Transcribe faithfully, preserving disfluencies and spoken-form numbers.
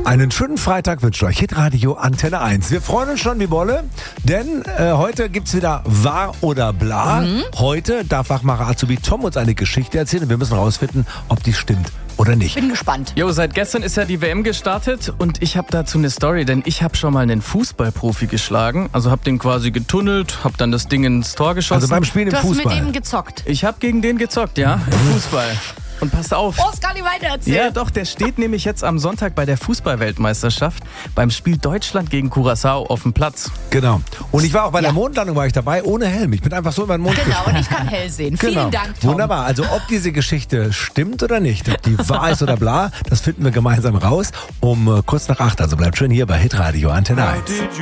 Einen schönen Freitag wünscht euch Hitradio Antenne eins. Wir freuen uns schon wie Bolle, denn äh, heute gibt's wieder Wahr oder Bla. Mhm. Heute darf Wachmacher Azubi Tom uns eine Geschichte erzählen und wir müssen rausfinden, ob die stimmt oder nicht. Bin gespannt. Jo, seit gestern ist ja die W M gestartet und ich habe dazu eine Story, denn ich habe schon mal einen Fußballprofi geschlagen. Also habe den quasi getunnelt, habe dann das Ding ins Tor geschossen. Also beim Spielen im Du hast Fußball. mit ihm gezockt. Ich habe gegen den gezockt, ja, im Fußball. Und passt auf. Oh, es kann nicht weiter erzählen. Ja, doch, der steht nämlich jetzt am Sonntag bei der Fußballweltmeisterschaft beim Spiel Deutschland gegen Curaçao auf dem Platz. Genau. Und ich war auch bei der Ja. Mondlandung war ich dabei, ohne Helm. Ich bin einfach so über den Mond Genau, gesprungen. und ich kann hell sehen. Genau. Vielen Dank, Tom. Wunderbar. Also ob diese Geschichte stimmt oder nicht, ob die wahr ist oder bla, das finden wir gemeinsam raus um äh, kurz nach acht. Also bleibt schön hier bei Hitradio Antenne eins.